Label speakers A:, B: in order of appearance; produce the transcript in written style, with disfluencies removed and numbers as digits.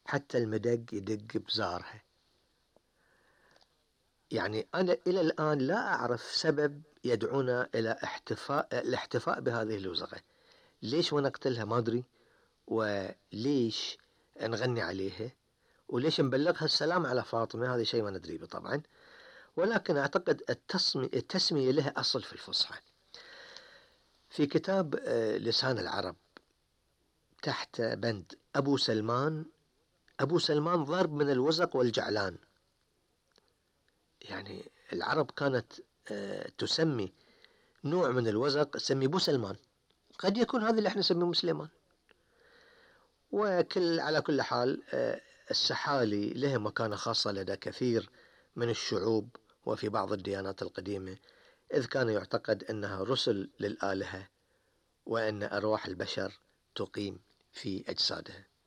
A: حتى المدق يدق بزارها. يعني أنا إلى الآن لا أعرف سبب يدعونا إلى الاحتفاء بهذه اللوزغة. ليش ونقتلها ما أدري، وليش نغني عليها، وليش نبلغها السلام على فاطمة، هذا شيء ما ندري به طبعا. ولكن أعتقد التسمية لها أصل في الفصحى. في كتاب لسان العرب تحت بند أبو سلمان ضرب من الوزق والجعلان. يعني العرب كانت تسمي نوع من الوزق، تسمي بو سلمان، قد يكون هذا اللي احنا نسميه سليمان. على كل حال السحالي له مكانة خاصة لدى كثير من الشعوب وفي بعض الديانات القديمة، إذ كان يعتقد أنها رسل للآلهة، وأن أرواح البشر تقيم في أجسادها.